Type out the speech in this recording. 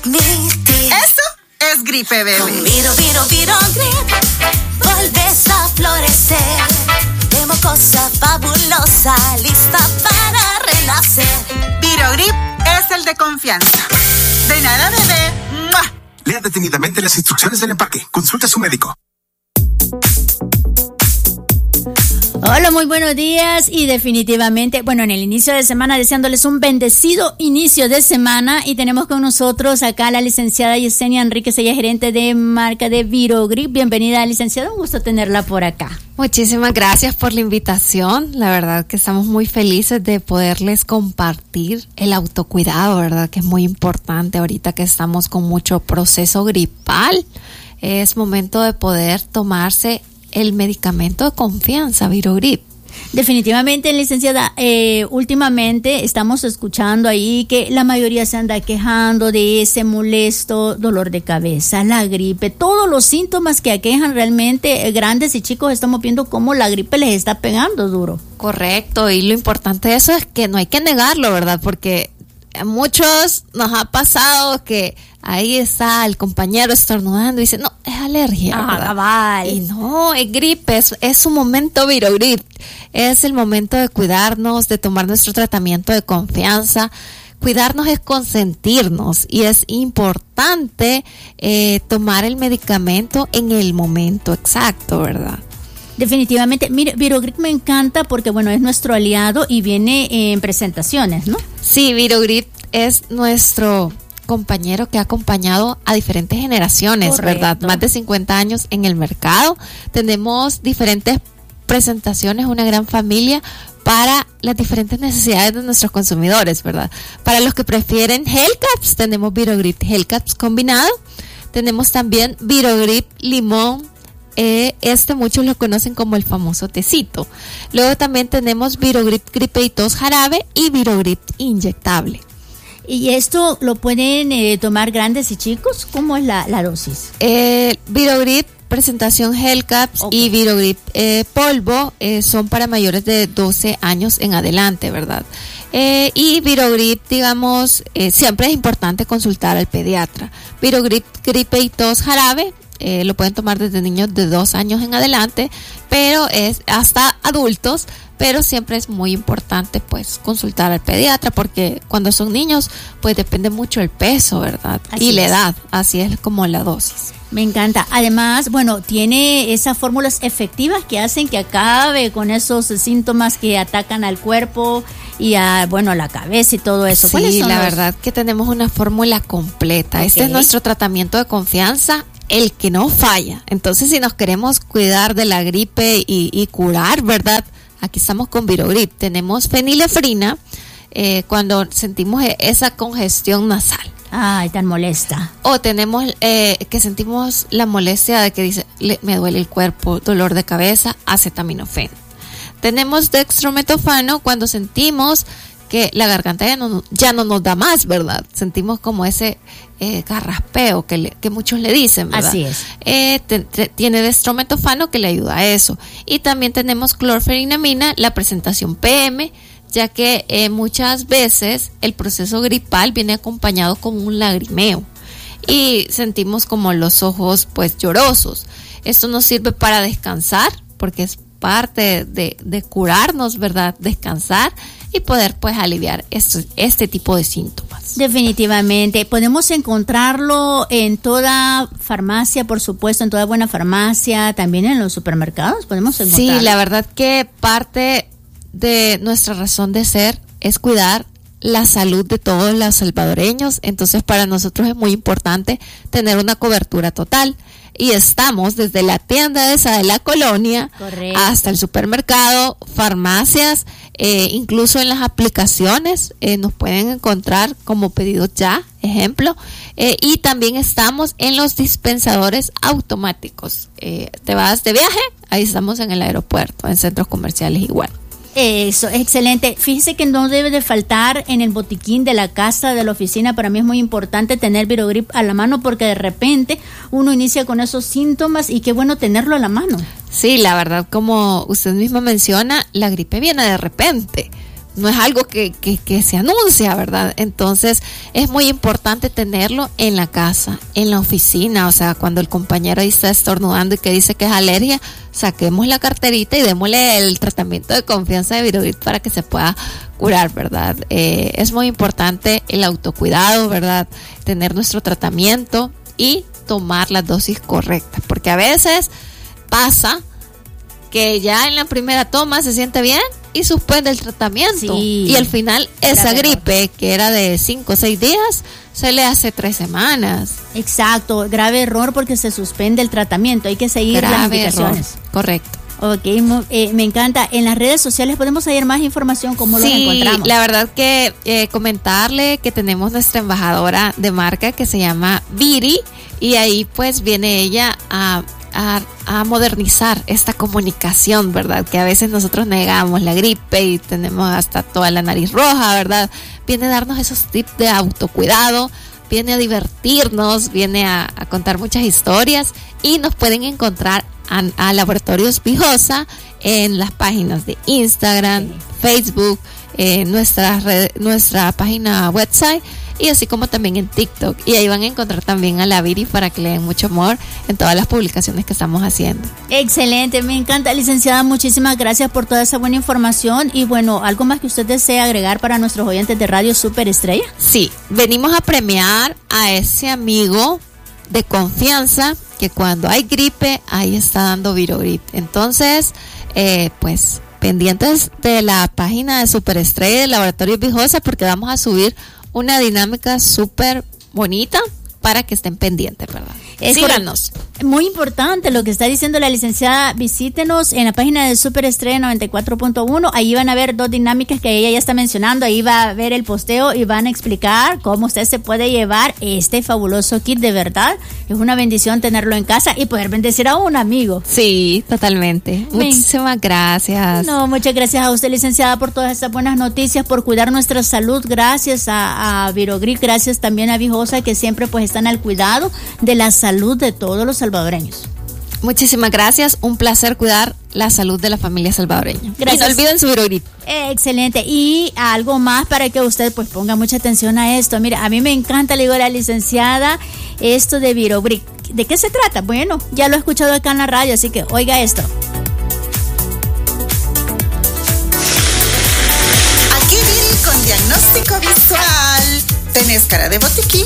Virogrip. Eso es gripe, bebé. Con Virogrip volves a florecer. De mocosa fabulosa, lista para renacer. Virogrip es el de confianza. De nada, bebé. ¡Mua! Lea detenidamente las instrucciones del empaque. Consulte a su médico. Hola, muy buenos días y definitivamente, en el inicio de semana deseándoles un bendecido inicio de semana y tenemos con nosotros acá a la licenciada Yesenia Enríquez, ella es gerente de marca de Virogrip. Bienvenida, licenciada, un gusto tenerla por acá. Muchísimas gracias por la invitación, la verdad que estamos muy felices de poderles compartir el autocuidado, verdad que es muy importante ahorita que estamos con mucho proceso gripal, es momento de poder tomarse el medicamento de confianza, Virogrip. Definitivamente, licenciada, últimamente estamos escuchando ahí que la mayoría se anda quejando de ese molesto dolor de cabeza, la gripe, todos los síntomas que aquejan realmente grandes y chicos, estamos viendo cómo la gripe les está pegando duro. Correcto, y lo importante de eso es que no hay que negarlo, ¿verdad? Porque a muchos nos ha pasado que ahí está el compañero estornudando y dice, no, es alergia. Cabal. Y no, es gripe, es su momento Virogrip. Es el momento de cuidarnos, de tomar nuestro tratamiento de confianza. Cuidarnos es consentirnos y es importante tomar el medicamento en el momento exacto, ¿verdad? Definitivamente, mire, Virogrip me encanta porque, es nuestro aliado y viene en presentaciones, ¿no? Sí, Virogrip es nuestro compañero que ha acompañado a diferentes generaciones, correcto, ¿verdad? Más de 50 años en el mercado. Tenemos diferentes presentaciones, una gran familia para las diferentes necesidades de nuestros consumidores, ¿verdad? Para los que prefieren Gel Caps, tenemos Virogrip Gel Caps combinado. Tenemos también Virogrip Limón. Muchos lo conocen como el famoso tecito. Luego también tenemos Virogrip Gripe y Tos Jarabe y Virogrip inyectable. ¿Y esto lo pueden tomar grandes y chicos? ¿Cómo es la dosis? Virogrip presentación Gel Caps, okay, y Virogrip polvo son para mayores de 12 años en adelante, ¿verdad? Y Virogrip, siempre es importante consultar al pediatra. Virogrip Gripe y Tos Jarabe lo pueden tomar desde niños de 2 años en adelante, pero es hasta adultos, pero siempre es muy importante pues consultar al pediatra porque cuando son niños pues depende mucho el peso, ¿verdad? Así y la edad, así es como la dosis. Me encanta. Además, tiene esas fórmulas efectivas que hacen que acabe con esos síntomas que atacan al cuerpo y a la cabeza y todo eso. Sí, la verdad que tenemos una fórmula completa. Okay. Este es nuestro tratamiento de confianza, el que no falla. Entonces, si nos queremos cuidar de la gripe y curar, ¿verdad? Aquí estamos con Virogrip. Tenemos fenilefrina cuando sentimos esa congestión nasal. Ay, tan molesta. O tenemos que sentimos la molestia de que dice, me duele el cuerpo, dolor de cabeza, acetaminofén. Tenemos dextrometofano cuando sentimos que la garganta ya no nos da más, ¿verdad? Sentimos como ese carraspeo que muchos le dicen, ¿verdad? Así es. Tiene dextrometofano que le ayuda a eso. Y también tenemos clorferinamina, la presentación PM, ya que muchas veces el proceso gripal viene acompañado con un lagrimeo y sentimos como los ojos pues llorosos. Esto nos sirve para descansar porque es parte de curarnos, ¿verdad? Descansar y poder pues aliviar este tipo de síntomas. Definitivamente. Podemos encontrarlo en toda farmacia, por supuesto, en toda buena farmacia, también en los supermercados podemos encontrarlo. Sí, la verdad que parte de nuestra razón de ser es cuidar la salud de todos los salvadoreños, entonces para nosotros es muy importante tener una cobertura total y estamos desde la tienda esa de la colonia, correcto, hasta el supermercado, farmacias, incluso en las aplicaciones nos pueden encontrar como pedidos ya, ejemplo, y también estamos en los dispensadores automáticos. Te vas de viaje, ahí estamos en el aeropuerto, en centros comerciales igual. Eso, excelente. Fíjese que no debe de faltar en el botiquín de la casa, de la oficina. Para mí es muy importante tener Virogrip a la mano porque de repente uno inicia con esos síntomas y qué bueno tenerlo a la mano. Sí, la verdad, como usted misma menciona, la gripe viene de repente, no es algo que se anuncia, ¿verdad? Entonces es muy importante tenerlo en la casa, en la oficina. O sea, cuando el compañero ahí está estornudando y que dice que es alergia, saquemos la carterita y démosle el tratamiento de confianza de Virogrit para que se pueda curar, ¿verdad? Es muy importante el autocuidado, ¿verdad? Tener nuestro tratamiento y tomar las dosis correctas, porque a veces pasa que ya en la primera toma se siente bien y suspende el tratamiento. Sí. Y al final esa gripe que era de 5 o 6 días se le hace 3 semanas. Exacto, grave error porque se suspende el tratamiento, hay que seguir las indicaciones. Error. Correcto. Ok, me encanta. En las redes sociales podemos hallar más información, ¿cómo los encontramos? Sí, la verdad que comentarle que tenemos nuestra embajadora de marca que se llama Viri, y ahí pues viene ella a modernizar esta comunicación, ¿verdad? Que a veces nosotros negamos la gripe y tenemos hasta toda la nariz roja, ¿verdad? Viene a darnos esos tips de autocuidado, viene a divertirnos, viene a contar muchas historias, y nos pueden encontrar a Laboratorios Vijosa en las páginas de Instagram, Facebook, nuestra página website, y así como también en TikTok, y ahí van a encontrar también a la Viri para que le den mucho amor en todas las publicaciones que estamos haciendo. Excelente, me encanta, licenciada, muchísimas gracias por toda esa buena información. Y bueno, ¿algo más que usted desea agregar para nuestros oyentes de Radio Superestrella? Sí, venimos a premiar a ese amigo de confianza que cuando hay gripe ahí está dando Virogrit. Entonces pues pendientes de la página de Superestrella de Laboratorios Vijosa, porque vamos a subir una dinámica súper bonita para que estén pendientes, ¿verdad? Síganos. Muy importante lo que está diciendo la licenciada. Visítenos en la página de Superestrella 94.1. Ahí van a ver 2 dinámicas que ella ya está mencionando. Ahí va a ver el posteo y van a explicar cómo usted se puede llevar este fabuloso kit. De verdad, es una bendición tenerlo en casa y poder bendecir a un amigo. Sí, totalmente. Muchísimas gracias. No, muchas gracias a usted, licenciada, por todas estas buenas noticias, por cuidar nuestra salud. Gracias a Virogrit, gracias también a Vijosa, que siempre pues están al cuidado de la salud de todos los salvadoreños. Muchísimas gracias, un placer cuidar la salud de la familia salvadoreña. Gracias. Y no olviden su Virogrit. Excelente. Y algo más para que usted pues ponga mucha atención a esto. Mira, a mí me encanta, le digo a la licenciada, esto de Virogrit. ¿De qué se trata? Bueno, ya lo he escuchado acá en la radio, así que oiga esto. Aquí Viri con diagnóstico visual. ¿Tenés cara de botiquín